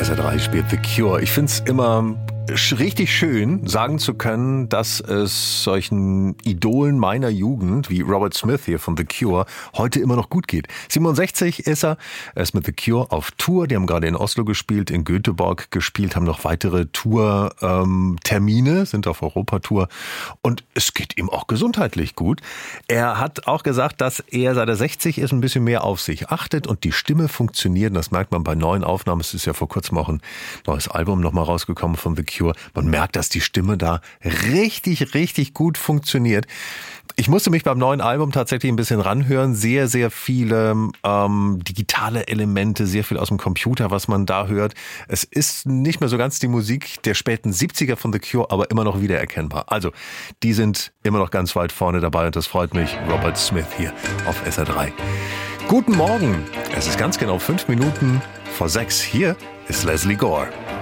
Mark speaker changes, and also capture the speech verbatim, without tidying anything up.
Speaker 1: S R drei spielt The Cure. Ich find's immer richtig schön, sagen zu können, dass es solchen Idolen meiner Jugend, wie Robert Smith hier von The Cure, heute immer noch gut geht. siebenundsechzig ist er. Er ist mit The Cure auf Tour. Die haben gerade in Oslo gespielt, in Göteborg gespielt, haben noch weitere Tour-Termine, ähm, sind auf Europatour. Und es geht ihm auch gesundheitlich gut. Er hat auch gesagt, dass er, seit er sechzig ist, ein bisschen mehr auf sich achtet und die Stimme funktioniert. Und das merkt man bei neuen Aufnahmen. Es ist ja vor kurzem auch ein neues Album nochmal rausgekommen von The Cure. Man merkt, dass die Stimme da richtig, richtig gut funktioniert. Ich musste mich beim neuen Album tatsächlich ein bisschen ranhören. Sehr, sehr viele ähm, digitale Elemente, sehr viel aus dem Computer, was man da hört. Es ist nicht mehr so ganz die Musik der späten siebziger von The Cure, aber immer noch wiedererkennbar. Also, die sind immer noch ganz weit vorne dabei und das freut mich. Robert Smith hier auf S R drei. Guten Morgen. Es ist ganz genau fünf Minuten vor sechs. Hier ist Leslie Gore.